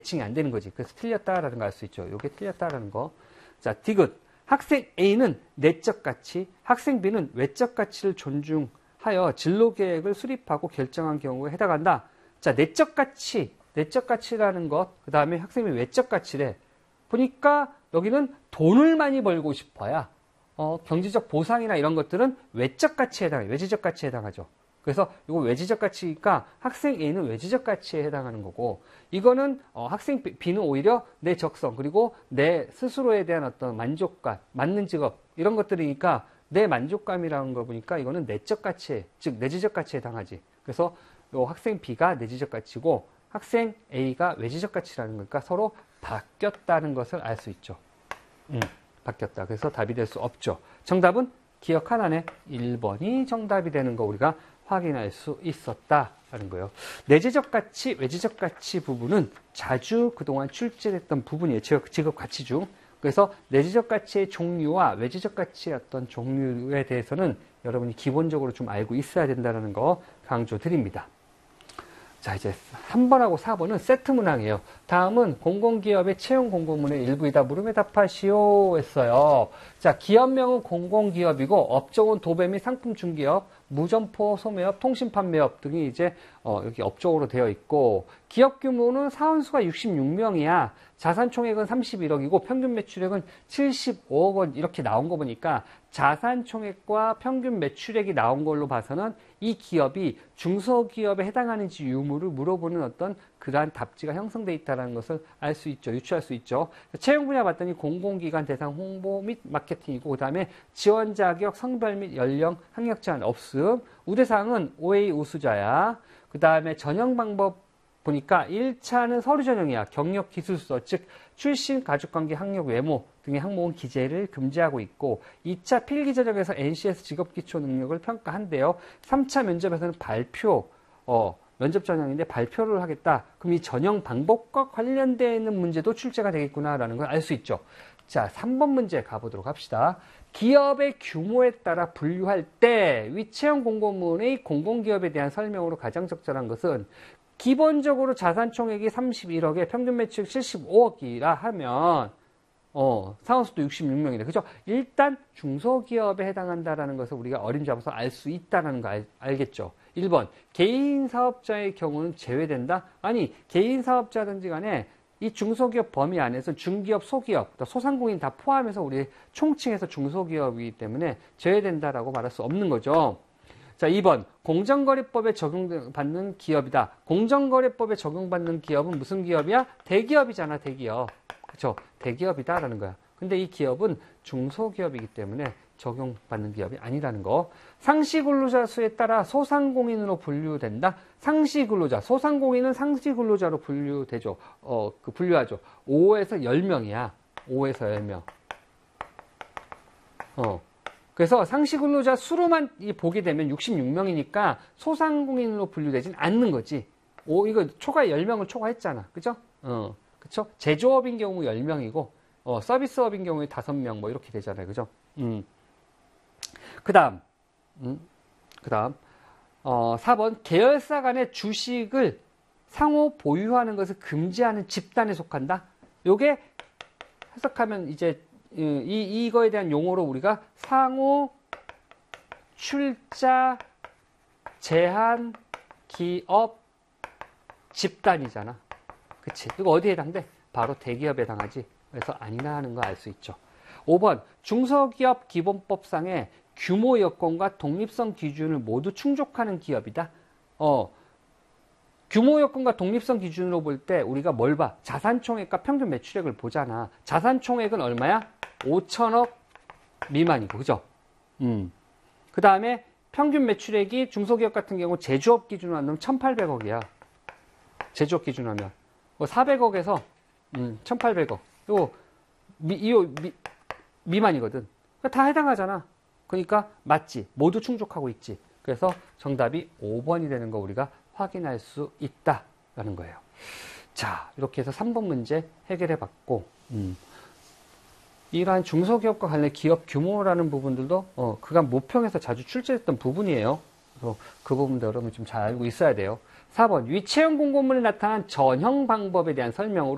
매칭이 안 되는 거지. 그래서 틀렸다라는 거 알 수 있죠. 요게 틀렸다라는 거. 자, 디귿. 학생 A는 내적 가치, 학생 B는 외적 가치를 존중하여 진로 계획을 수립하고 결정한 경우에 해당한다. 자, 내적 가치라는 것, 그 다음에 학생 B 외적 가치래. 보니까 여기는 돈을 많이 벌고 싶어야 경제적 보상이나 이런 것들은 외적 가치에 해당해요. 외지적 가치에 해당하죠. 그래서 이거 외지적 가치니까 학생 A는 외지적 가치에 해당하는 거고, 이거는 학생 B는 오히려 내 적성 그리고 내 스스로에 대한 어떤 만족감, 맞는 직업 이런 것들이니까 내 만족감이라는 거 보니까 이거는 내적 가치에, 즉 내지적 가치에 해당하지. 그래서 요 학생 B가 내지적 가치고 학생 A가 외지적 가치라는 거니까 서로 바뀌었다는 것을 알 수 있죠. 바뀌었다. 그래서 답이 될 수 없죠. 정답은 기억 하나네. 1번이 정답이 되는 거 우리가 확인할 수 있었다라는 거예요. 내재적 가치, 외재적 가치 부분은 자주 그동안 출제됐던 부분이에요. 직업 가치 중. 그래서 내재적 가치의 종류와 외재적 가치의 어떤 종류에 대해서는 여러분이 기본적으로 좀 알고 있어야 된다는 거 강조드립니다. 자, 이제 3번하고 4번은 세트 문항이에요. 다음은 공공기업의 채용 공고문의 일부이다. 물음에 답하시오 했어요. 자, 기업명은 공공기업이고 업종은 도배 및 상품 중개업, 무점포 소매업, 통신 판매업 등이 이제 여기 업종으로 되어 있고, 기업 규모는 사원수가 66명이야. 자산 총액은 31억이고 평균 매출액은 75억 원 이렇게 나온 거 보니까 자산 총액과 평균 매출액이 나온 걸로 봐서는 이 기업이 중소기업에 해당하는지 유무를 물어보는 어떤 그러한 답지가 형성되어 있다는 것을 알 수 있죠. 유추할 수 있죠. 채용 분야 봤더니 공공기관 대상 홍보 및 마케팅이고, 그 다음에 지원 자격, 성별 및 연령, 학력 제한 없음. 우대사항은 OA 우수자야. 그 다음에 전형 방법 보니까 1차는 서류 전형이야. 경력 기술서, 즉 출신, 가족관계, 학력, 외모 등의 항목은 기재를 금지하고 있고, 2차 필기 전형에서 NCS 직업기초 능력을 평가한대요. 3차 면접에서는 발표, 면접 전형인데 발표를 하겠다. 그럼 이 전형 방법과 관련되어 있는 문제도 출제가 되겠구나라는 걸 알 수 있죠. 자, 3번 문제 가보도록 합시다. 기업의 규모에 따라 분류할 때 위 채용 공고문의 공공기업에 대한 설명으로 가장 적절한 것은, 기본적으로 자산 총액이 31억에 평균 매출 75억이라 하면 사원수도 66명이네. 그죠? 일단 중소기업에 해당한다라는 것을 우리가 어림잡아서 알 수 있다는 거 알겠죠? 1번, 개인 사업자의 경우는 제외된다? 아니, 개인 사업자든지 간에 이 중소기업 범위 안에서 중기업, 소기업, 소상공인 다 포함해서 우리 총칭해서 중소기업이기 때문에 제외된다라고 말할 수 없는 거죠. 자, 2번, 공정거래법에 적용받는 기업이다. 공정거래법에 적용받는 기업은 무슨 기업이야? 대기업이잖아, 대기업. 그쵸? 대기업이다라는 거야. 근데 이 기업은 중소기업이기 때문에 적용받는 기업이 아니라는 거. 상시근로자 수에 따라 소상공인으로 분류된다. 상시근로자, 소상공인은 상시근로자로 분류되죠. 분류하죠. 5에서 10명이야. 5에서 10명. 그래서 상시근로자 수로만 보게 되면 66명이니까 소상공인으로 분류되진 않는 거지. 이거 초과 10명을 초과했잖아. 그죠? 그쵸? 제조업인 경우 10명이고, 서비스업인 경우에 5명 뭐 이렇게 되잖아요. 그죠? 그 다음, 4번, 계열사 간의 주식을 상호 보유하는 것을 금지하는 집단에 속한다. 요게 해석하면 이제, 이거에 대한 용어로 우리가 상호 출자 제한 기업 집단이잖아. 그치? 이거 어디에 해당돼? 바로 대기업에 해당하지. 그래서 아니나 하는 거 알 수 있죠. 5번, 중소기업 기본법상의 규모 여건과 독립성 기준을 모두 충족하는 기업이다. 규모 여건과 독립성 기준으로 볼 때 우리가 뭘 봐? 자산 총액과 평균 매출액을 보잖아. 자산 총액은 얼마야? 5천억 미만이고, 그죠? 그 다음에 평균 매출액이 중소기업 같은 경우 제조업 기준으로 하면 1,800억이야. 제조업 기준으로 하면. 400억에서 1,800억. 이거 미만이거든. 다 해당하잖아. 그러니까 맞지. 모두 충족하고 있지. 그래서 정답이 5번이 되는 거 우리가 확인할 수 있다라는 거예요. 자, 이렇게 해서 3번 문제 해결해 봤고, 이러한 중소기업과 관련 기업 규모라는 부분들도 그간 모평에서 자주 출제했던 부분이에요. 그래서 그 부분도 여러분 좀 잘 알고 있어야 돼요. 4번, 위채용 공고문에 나타난 전형 방법에 대한 설명으로